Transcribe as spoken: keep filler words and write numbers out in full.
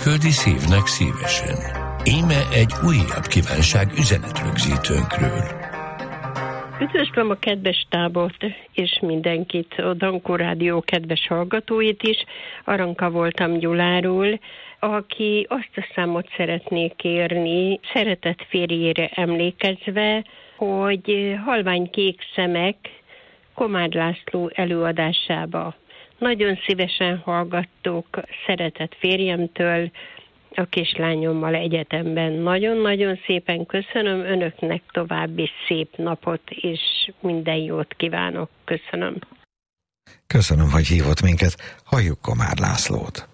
küldi szívnek szívesen. Íme egy újabb kívánság üzenetrögzítőnkről. Üdvözlöm a kedves tábort, és mindenkit, a Dankó Rádió kedves hallgatóit is. Aranka voltam Gyuláról, aki azt a számot szeretnék kérni, szeretett férjére emlékezve, hogy Halvány kék szemek Komár László előadásába. Nagyon szívesen hallgattok szeretett férjemtől, a kislányommal egyetemben. Nagyon-nagyon szépen köszönöm önöknek, további szép napot, és minden jót kívánok. Köszönöm. Köszönöm, hogy hívott minket. Halljuk Komár Lászlót.